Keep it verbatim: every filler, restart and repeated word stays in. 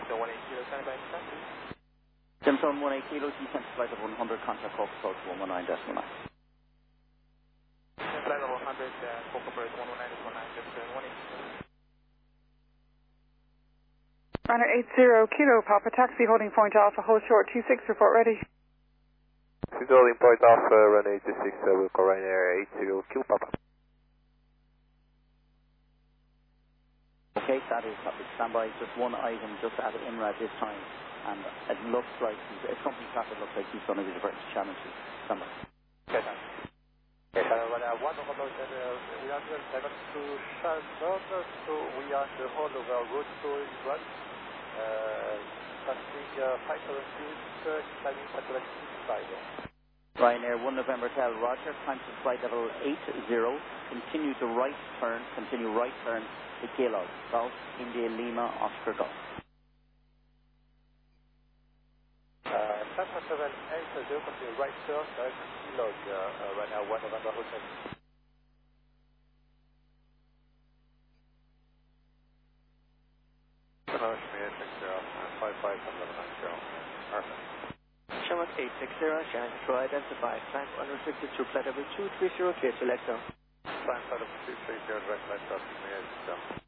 Simpson one eight kilo, standing by descent, please. Simpson one eight kilo, descent flight of one hundred, contact Cork approach one one nine decimal nine. Flight of one hundred, uh, Cork approach one one nine decimal nine, just uh, one eight kilo. Runner eight zero kilo, Papa taxi holding point Alpha, hold short two six, report ready. This is holding point Alpha, run eight two six, uh, we'll call Ryanair eight zero kilo, Papa. Okay, that is copy. Stand by, just one item, just at INRAD this time, and it looks like, it's company traffic looks like he's going to be the British Challenge. Stand by. Okay, thanks. Okay, uh, well, uh, one of about, uh, we are seven to Shandon, so we are in the whole of our road storage run. Uh, passing uh, five seven six, uh, climbing satellite five. Ryanair one November Tel, Roger, time to flight level eight zero, continue to right turn, continue right turn to Gilog, Golf, India, Lima, Oscar Golf. Uh, five seven eight zero, continue right turn, direct to Gilog, uh, uh, Ryanair one November Hotel. five five seven nine zero. Perfect. Shamrock eight six zero, Shanghai Control identified. Climb one fifty-two, flight level two three zero, clear to let go. Climb flight level two three zero, direct flight,